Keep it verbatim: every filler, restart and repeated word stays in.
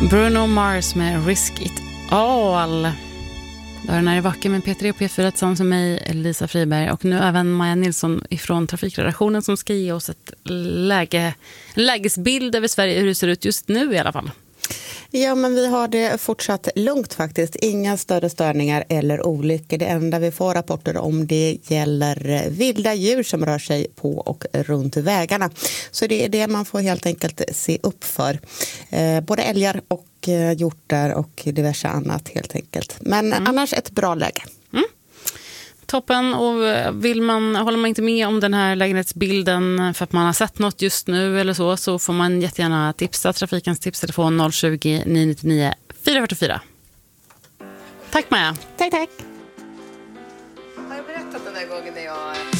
Bruno Mars med Risk It All. Där är det vacker med P tre och P fyra tillsammans med mig, Lisa Friberg, och nu även Maja Nilsson ifrån Trafikredaktionen som ska ge oss ett läge, en lägesbild över Sverige, hur det ser ut just nu i alla fall. Ja, men vi har det fortsatt lugnt faktiskt. Inga större störningar eller olyckor. Det enda vi får rapporter om det gäller vilda djur som rör sig på och runt vägarna. Så det är det man får helt enkelt se upp för. Eh, både älgar och eh, hjortar och diverse annat helt enkelt. Men mm. annars ett bra läge. Mm. Toppen, och vill man, håller man inte med om den här lägenhetsbilden för att man har sett något just nu eller så, så får man jättegärna tipsa Trafikens tipstelefon noll tjugo, nio nio nio, fyra fyra fyra. Tack Maja. Tack, tack. Har jag berättat den där gången när jag